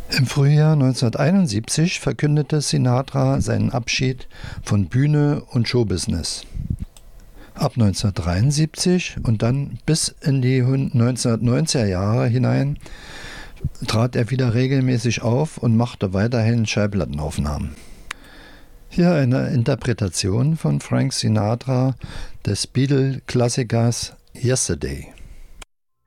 Im Frühjahr 1971 verkündete Sinatra seinen Abschied von Bühne und Showbusiness. Ab 1973 und dann bis in die 1990er Jahre hinein trat er wieder regelmäßig auf und machte weiterhin Schallplattenaufnahmen. Hier eine Interpretation von Frank Sinatra des Beatle-Klassikers Yesterday.